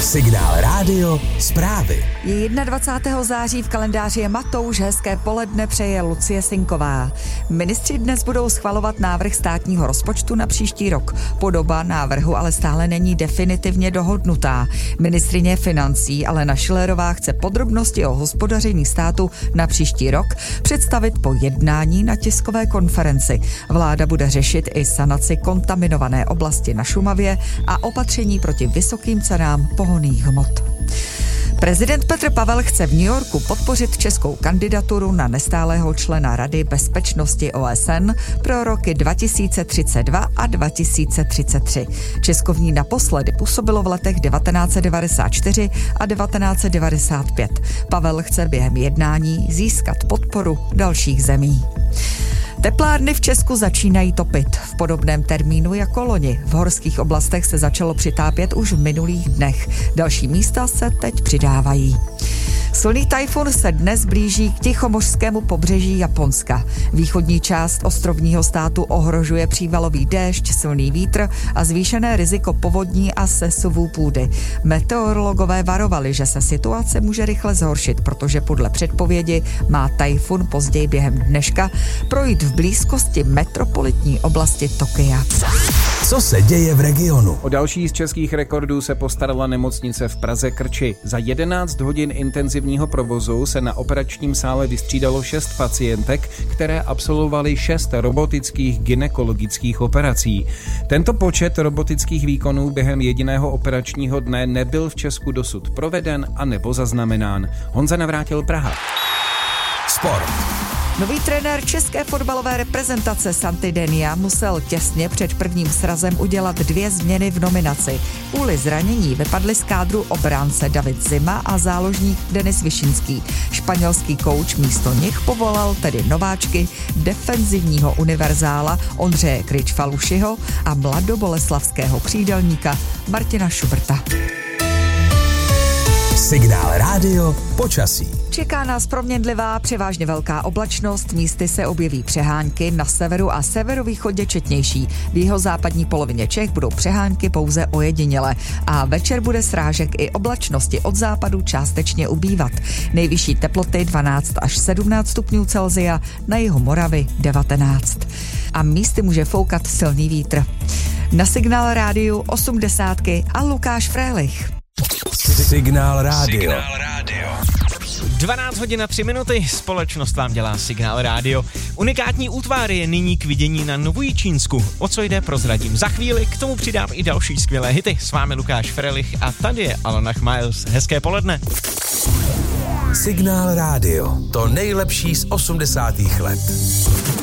Signál Rádio zprávy. Je 21. září, v kalendáři je Matouš, hezké poledne přeje Lucie Sinková. Ministři dnes budou schvalovat návrh státního rozpočtu na příští rok. Podoba návrhu ale stále není definitivně dohodnutá. Ministryně financí Alena Schillerová chce podrobnosti o hospodaření státu na příští rok představit po jednání na tiskové konferenci. Vláda bude řešit i sanaci kontaminované oblasti na Šumavě a opatření proti vysokým cenám pohonných hmot. Prezident Petr Pavel chce v New Yorku podpořit českou kandidaturu na nestálého člena Rady bezpečnosti OSN pro roky 2032 a 2033. Česko v ní naposledy působilo v letech 1994 a 1995. Pavel chce během jednání získat podporu dalších zemí. Teplárny v Česku začínají topit v podobném termínu jako loni. V horských oblastech se začalo přitápět už v minulých dnech. Další místa se teď přidávají. Silný tajfun se dnes blíží k tichomořskému pobřeží Japonska. Východní část ostrovního státu ohrožuje přívalový déšť, silný vítr a zvýšené riziko povodní a sesuvů půdy. Meteorologové varovali, že se situace může rychle zhoršit, protože podle předpovědi má tajfun později během dneška projít v blízkosti metropolitní oblasti Tokia. Co se děje v regionu? O další z českých rekordů se postarala nemocnice v Praze Krči. Za 11 hodin intenzivního provozu se na operačním sále vystřídalo 6 pacientek, které absolvovaly 6 robotických gynekologických operací. Tento počet robotických výkonů během jediného operačního dne nebyl v Česku dosud proveden a nebo zaznamenán. Honza Navrátil, Praha. Sport. Nový trenér české fotbalové reprezentace Santi Denia musel těsně před prvním srazem udělat 2 změny v nominaci. Kvůli zranění vypadli z kádru obránce David Zima a záložník Denis Višinský. Španělský kouč místo nich povolal tedy nováčky defenzivního univerzála Ondřeje Kryč-Falušiho a mladoboleslavského křídelníka Martina Šubrta. Signál Rádio počasí. Čeká nás proměnlivá, převážně velká oblačnost, místy se objeví přehánky, na severu a severovýchodě četnější. V jihozápadní polovině Čech budou přehánky pouze ojediněle a večer bude srážek i oblačnosti od západu částečně ubývat. Nejvyšší teploty 12 až 17 stupňů Celsia, na jihu Moravy 19. A místy může foukat silný vítr. Na Signál Rádiu 80 a Lukáš Frélich. Signál Rádio. 12 hodin a 3 minuty, společnost vám dělá Signál Rádio. Unikátní útvar je nyní k vidění na Novojičínsku. O co jde, prozradím za chvíli, k tomu přidám i další skvělé hity. S vámi Lukáš Frelich a tady je Alonach Miles. Hezké poledne. Signál Rádio, to nejlepší z 80. let.